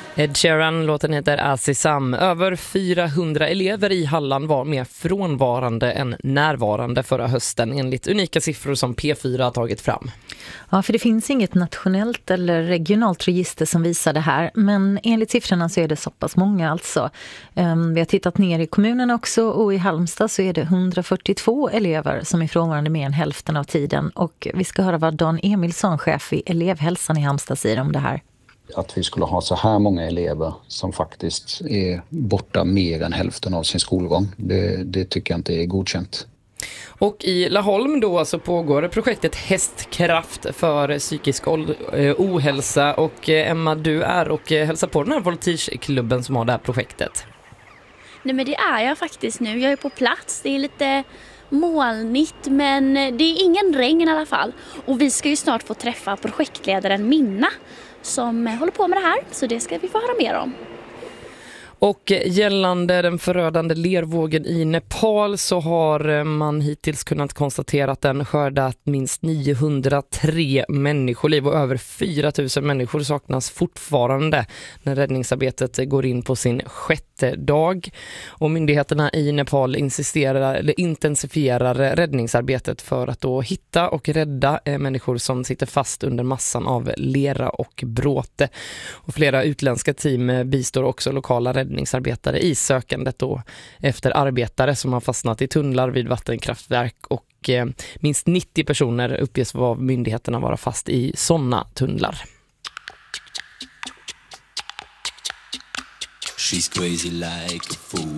Ed Sheeran, låten heter Azizam. Över 400 elever i Halland var mer frånvarande än närvarande förra hösten enligt unika siffror som P4 har tagit fram. Ja, för det finns inget nationellt eller regionalt register som visar det här. Men enligt siffrorna så är det så pass många alltså. Vi har tittat ner i kommunen också och i Halmstad så är det 142 elever som är frånvarande mer än hälften av tiden. Och vi ska höra vad Dan Emilsson, chef i elevhälsan i Halmstad, säger om det här. Att vi skulle ha så här många elever som faktiskt är borta mer än hälften av sin skolgång, det tycker jag inte är godkänt. Och i Laholm då så pågår projektet Hästkraft för psykisk ohälsa. Och Emma, du är och hälsar på den här voltigeklubben som har det här projektet. Nej, men det är jag faktiskt nu. Jag är på plats. Det är lite molnigt, men det är ingen regn i alla fall. Och vi ska ju snart få träffa projektledaren Minna som håller på med det här, så det ska vi få höra mer om. Och gällande den förödande lervågen i Nepal så har man hittills kunnat konstatera att den skördat minst 903 människoliv och över 4 000 människor saknas fortfarande när räddningsarbetet går in på sin 6:e dag. Och myndigheterna i Nepal intensifierar räddningsarbetet för att då hitta och rädda människor som sitter fast under massan av lera och bråte. Och flera utländska team bistår också lokala räddningsarbetare i sökandet då efter arbetare som har fastnat i tunnlar vid vattenkraftverk, och minst 90 personer uppges av myndigheterna vara fast i sådana tunnlar. She's crazy like a fool.